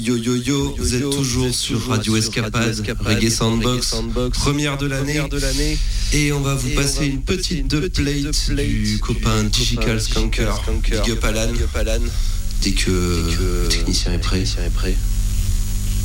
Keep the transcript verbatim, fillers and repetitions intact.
Yo yo yo, vous êtes toujours sur Radio Escapade, Reggae Soundbox, première de l'année. Et on va vous passer une petite dubplate du copain Digital Skunker, Big Up Alan, dès que le technicien est prêt.